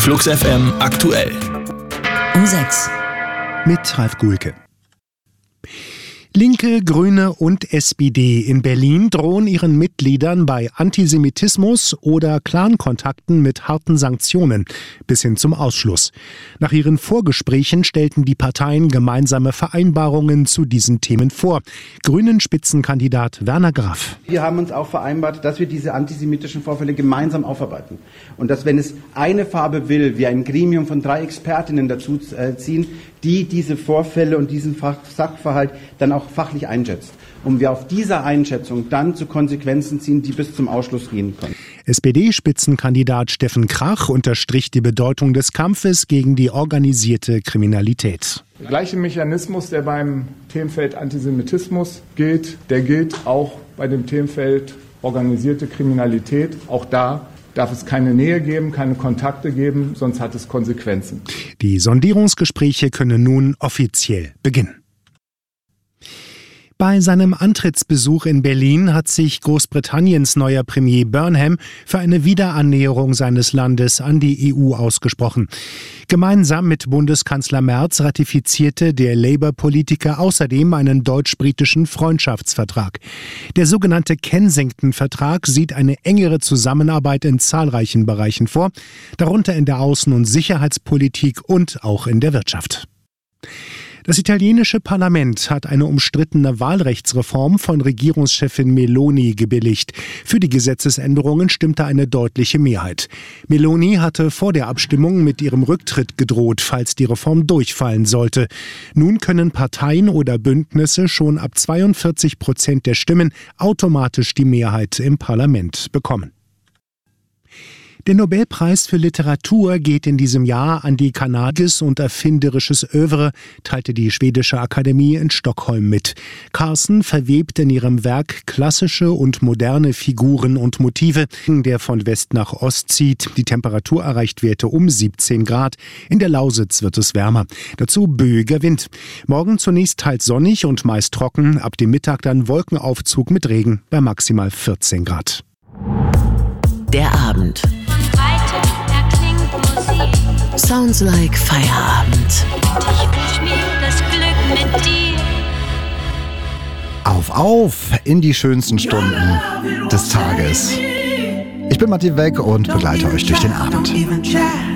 Flux FM aktuell. Um 6. Mit Ralf Guhlke. Linke, Grüne und SPD in Berlin drohen ihren Mitgliedern bei Antisemitismus oder Clankontakten mit harten Sanktionen bis hin zum Ausschluss. Nach ihren Vorgesprächen stellten die Parteien gemeinsame Vereinbarungen zu diesen Themen vor. Grünen-Spitzenkandidat Werner Graff. Wir haben uns auch vereinbart, dass wir diese antisemitischen Vorfälle gemeinsam aufarbeiten. Und dass, wenn es eine Farbe will, wir ein Gremium von 3 Expertinnen dazu ziehen, die diese Vorfälle und diesen Sachverhalt dann auch fachlich einschätzt. Und wir auf dieser Einschätzung dann zu Konsequenzen ziehen, die bis zum Ausschluss gehen können. SPD-Spitzenkandidat Steffen Krach unterstrich die Bedeutung des Kampfes gegen die organisierte Kriminalität. Der gleiche Mechanismus, der beim Themenfeld Antisemitismus gilt, der gilt auch bei dem Themenfeld organisierte Kriminalität. Auch da darf es keine Nähe geben, keine Kontakte geben, sonst hat es Konsequenzen. Die Sondierungsgespräche können nun offiziell beginnen. Bei seinem Antrittsbesuch in Berlin hat sich Großbritanniens neuer Premier Burnham für eine Wiederannäherung seines Landes an die EU ausgesprochen. Gemeinsam mit Bundeskanzler Merz ratifizierte der Labour-Politiker außerdem einen deutsch-britischen Freundschaftsvertrag. Der sogenannte Kensington-Vertrag sieht eine engere Zusammenarbeit in zahlreichen Bereichen vor, darunter in der Außen- und Sicherheitspolitik und auch in der Wirtschaft. Das italienische Parlament hat eine umstrittene Wahlrechtsreform von Regierungschefin Meloni gebilligt. Für die Gesetzesänderungen stimmte eine deutliche Mehrheit. Meloni hatte vor der Abstimmung mit ihrem Rücktritt gedroht, falls die Reform durchfallen sollte. Nun können Parteien oder Bündnisse schon ab 42% der Stimmen automatisch die Mehrheit im Parlament bekommen. Der Nobelpreis für Literatur geht in diesem Jahr an die kanadisches und erfinderisches Övre, teilte die schwedische Akademie in Stockholm mit. Carson verwebt in ihrem Werk klassische und moderne Figuren und Motive, der von West nach Ost zieht. Die Temperatur erreicht Werte um 17 Grad. In der Lausitz wird es wärmer. Dazu böiger Wind. Morgen zunächst teils sonnig und meist trocken. Ab dem Mittag dann Wolkenaufzug mit Regen bei maximal 14 Grad. Der Abend. Sounds like Feierabend. Ich wünsch mir das Glück mit dir. Auf in die schönsten Stunden des Tages. Ich bin Matti Weck und begleite euch durch den Abend.